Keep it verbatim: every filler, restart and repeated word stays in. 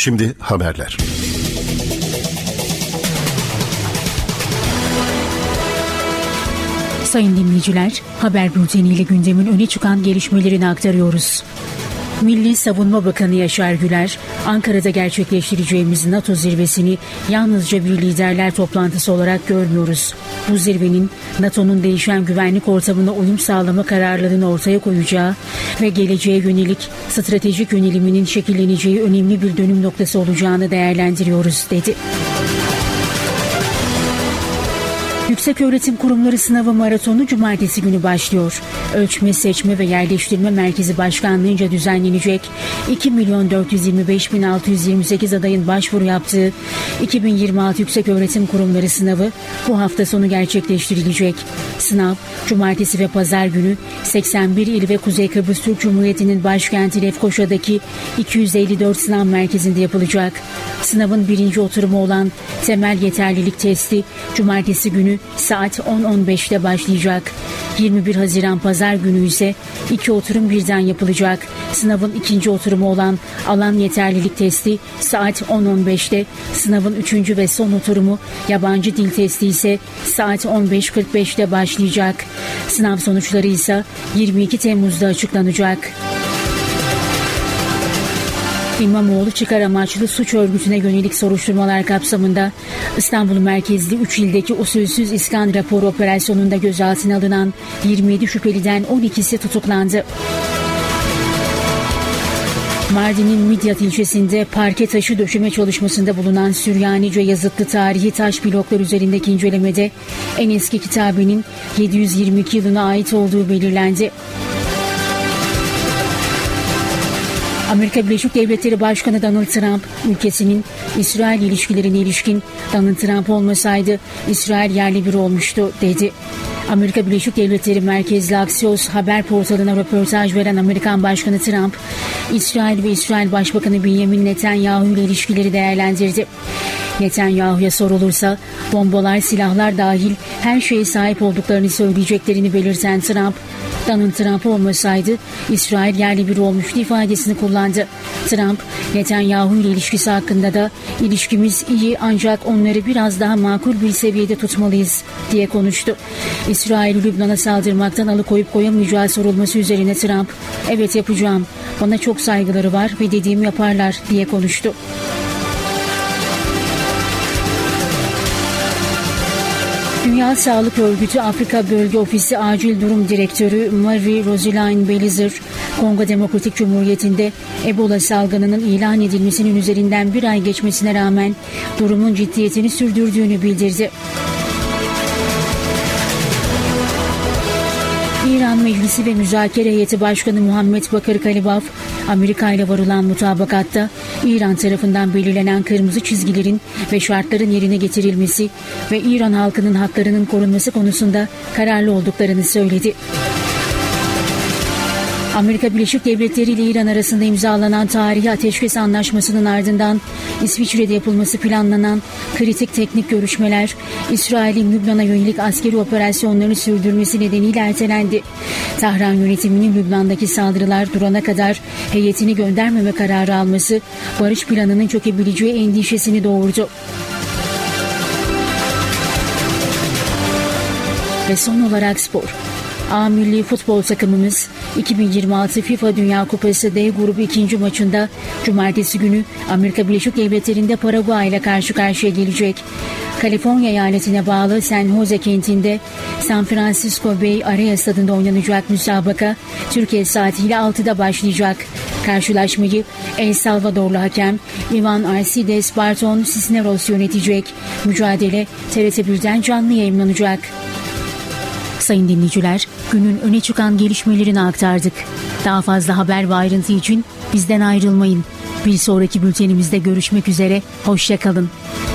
Şimdi haberler. Sayın dinleyiciler, haber bülteniyle gündemin öne çıkan gelişmelerini aktarıyoruz. Milli Savunma Bakanı Yaşar Güler, Ankara'da gerçekleştireceğimiz NATO zirvesini yalnızca bir liderler toplantısı olarak görmüyoruz. Bu zirvenin NATO'nun değişen güvenlik ortamına uyum sağlama kararlarını ortaya koyacağı ve geleceğe yönelik stratejik yöneliminin şekilleneceği önemli bir dönüm noktası olacağını değerlendiriyoruz, dedi. Yükseköğretim Kurumları Sınavı Maratonu Cumartesi günü başlıyor. Ölçme, Seçme ve Yerleştirme Merkezi Başkanlığı'nca düzenlenecek iki milyon dört yüz yirmi beş bin altı yüz yirmi sekiz adayın başvuru yaptığı iki bin yirmi altı Yükseköğretim Kurumları Sınavı bu hafta sonu gerçekleştirilecek. Sınav, Cumartesi ve Pazar günü seksen bir il ve Kuzey Kıbrıs Türk Cumhuriyeti'nin başkenti Lefkoşa'daki iki yüz elli dört sınav merkezinde yapılacak. Sınavın birinci oturumu olan temel yeterlilik testi Cumartesi günü saat on on beşte başlayacak. yirmi bir Haziran Pazar günü ise iki oturum birden yapılacak. Sınavın ikinci oturumu olan alan yeterlilik testi saat on on beşte, sınavın üçüncü ve son oturumu yabancı dil testi ise saat on beş kırk beşte başlayacak. Sınav sonuçları ise yirmi iki Temmuz'da açıklanacak. İmamoğlu çıkar amaçlı suç örgütüne yönelik soruşturmalar kapsamında İstanbul merkezli üç ildeki usulsüz iskan raporu operasyonunda gözaltına alınan yirmi yedi şüpheliden on ikisi tutuklandı. Mardin'in Midyat ilçesinde parke taşı döşeme çalışmasında bulunan Süryanice yazıtlı tarihi taş bloklar üzerindeki incelemede en eski kitabenin yedi yüz yirmi iki yılına ait olduğu belirlendi. Amerika Birleşik Devletleri Başkanı Donald Trump, ülkesinin İsrail ilişkilerine ilişkin Donald Trump olmasaydı İsrail yerle bir olmuştu, dedi. Amerika Birleşik Devletleri merkezli Axios haber portalına röportaj veren Amerikan Başkanı Trump, İsrail ve İsrail Başbakanı Benjamin Netanyahu ile ilişkileri değerlendirdi. Netanyahu'ya sorulursa bombalar, silahlar dahil her şeye sahip olduklarını söyleyeceklerini belirten Trump, Donald Trump olmasaydı İsrail yerli bir olmuştu ifadesini kullandı. Trump, Netanyahu ile ilişkisi hakkında da ilişkimiz iyi ancak onları biraz daha makul bir seviyede tutmalıyız diye konuştu. İsrail Lübnan'a saldırmaktan alıkoyup koyamayacağı sorulması üzerine Trump, evet yapacağım, bana çok saygıları var ve dediğimi yaparlar diye konuştu. Dünya Sağlık Örgütü Afrika Bölge Ofisi Acil Durum Direktörü Marie-Roseline Belizer, Kongo Demokratik Cumhuriyeti'nde Ebola salgınının ilan edilmesinin üzerinden bir ay geçmesine rağmen durumun ciddiyetini sürdürdüğünü bildirdi. İran Meclisi ve Müzakere Heyeti Başkanı Muhammed Bakır Kalibaf, Amerika ile varılan mutabakatta İran tarafından belirlenen kırmızı çizgilerin ve şartların yerine getirilmesi ve İran halkının haklarının korunması konusunda kararlı olduklarını söyledi. Amerika Birleşik Devletleri ile İran arasında imzalanan tarihi ateşkes anlaşmasının ardından İsviçre'de yapılması planlanan kritik teknik görüşmeler, İsrail'in Lübnan'a yönelik askeri operasyonlarını sürdürmesi nedeniyle ertelendi. Tahran yönetiminin Lübnan'daki saldırılar durana kadar heyetini göndermeme kararı alması barış planının çökebileceği endişesini doğurdu. Ve son olarak spor. A milli futbol takımımız iki bin yirmi altı FIFA Dünya Kupası D grubu ikinci maçında Cumartesi günü Amerika Birleşik Devletleri'nde Paraguay ile karşı karşıya gelecek. Kaliforniya eyaletine bağlı San Jose kentinde San Francisco Bay Area Stadı'nda oynanacak müsabaka Türkiye saatiyle altıda başlayacak. Karşılaşmayı El Salvadorlu hakem Ivan Alcides Barton Cisneros yönetecek. Mücadele T R T birden canlı yayınlanacak. Sayın dinleyiciler, günün öne çıkan gelişmelerini aktardık. Daha fazla haber ve ayrıntı için bizden ayrılmayın. Bir sonraki bültenimizde görüşmek üzere, hoşça kalın.